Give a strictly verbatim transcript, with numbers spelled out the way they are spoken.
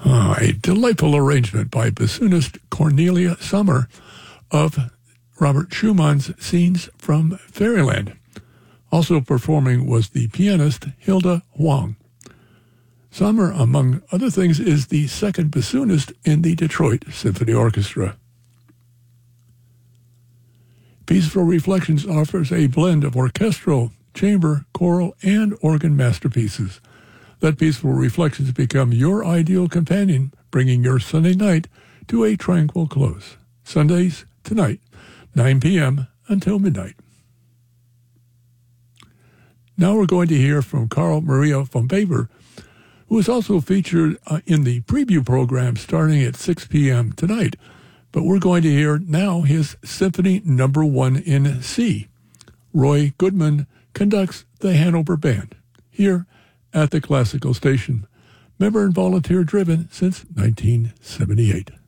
Uh, a delightful arrangement by bassoonist Cornelia Sommer of Robert Schumann's Scenes from Fairyland. Also performing was the pianist Hilda Huang. Sommer, among other things, is the second bassoonist in the Detroit Symphony Orchestra. Peaceful Reflections offers a blend of orchestral, chamber, choral, and organ masterpieces. Let Peaceful Reflections become your ideal companion, bringing your Sunday night to a tranquil close. Sundays tonight, nine p.m. until midnight. Now we're going to hear from Carl Maria von Weber, who is also featured uh, in the preview program starting at six p.m. tonight. But we're going to hear now his Symphony Number One in C. Roy Goodman conducts the Hanover Band here at the Classical Station, member and volunteer driven since nineteen seventy-eight.